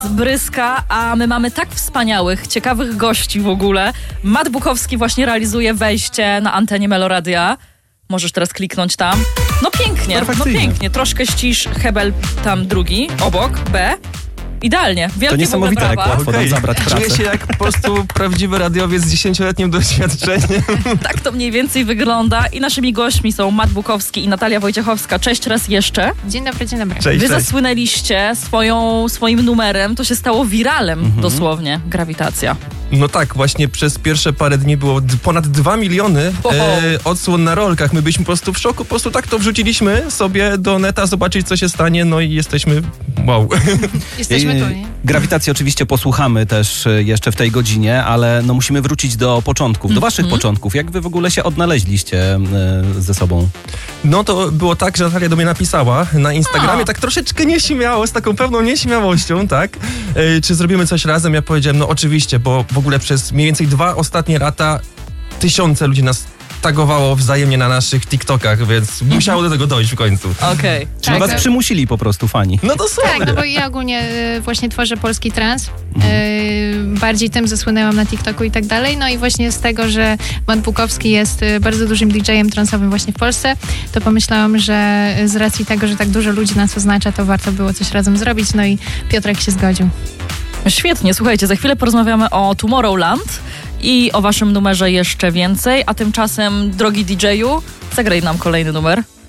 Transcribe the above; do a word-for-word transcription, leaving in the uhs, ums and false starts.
Bryska, a my mamy tak wspaniałych, ciekawych gości w ogóle. Matt Bukowski właśnie realizuje wejście na antenie Meloradia. Możesz teraz kliknąć tam. No pięknie, no pięknie. Troszkę ścisz, Hebel tam drugi, obok, B. Idealnie. Wielkie to niesamowite, jak łatwo okay. nam zabrać pracę. Czuję się jak po prostu prawdziwy radiowiec z dziesięcioletnim doświadczeniem. Tak to mniej więcej wygląda. I naszymi gośćmi są Matt Bukowski i Natalia Wojciechowska. Cześć raz jeszcze. Dzień dobry, dzień dobry. Cześć, Wy cześć. zasłynęliście swoją, swoim numerem. To się stało wiralem mhm. dosłownie. Grawitacja. No tak, właśnie przez pierwsze parę dni było d- ponad dwa miliony e, odsłon na rolkach. My byliśmy po prostu w szoku, po prostu tak to wrzuciliśmy sobie do neta, zobaczyć co się stanie, no i jesteśmy wow. Jesteśmy tu, nie? Grawitację oczywiście posłuchamy też jeszcze w tej godzinie, ale no musimy wrócić do początków, do Mhm. waszych początków. Jak wy w ogóle się odnaleźliście ze sobą? No to było tak, że Natalia do mnie napisała na Instagramie, A. tak troszeczkę nieśmiało, z taką pewną nieśmiałością, tak? E, czy zrobimy coś razem? Ja powiedziałem, no oczywiście, bo w ogóle przez mniej więcej dwa ostatnie lata tysiące ludzi nas tagowało wzajemnie na naszych TikTokach, więc musiało do tego dojść w końcu. Okej. Okay. Czyli Tak, was tak. przymusili po prostu fani. No dosłownie. Tak, no bo ja ogólnie y, właśnie tworzę polski trans. Y, bardziej tym zasłynęłam na TikToku i tak dalej. No i właśnie z tego, że Matt Bukowski jest y, bardzo dużym didżejem transowym właśnie w Polsce, to pomyślałam, że z racji tego, że tak dużo ludzi nas oznacza, to warto było coś razem zrobić. No i Piotrek się zgodził. Świetnie, słuchajcie, za chwilę porozmawiamy o Tomorrowland i o waszym numerze jeszcze więcej, a tymczasem, drogi didżeju, zagraj nam kolejny numer.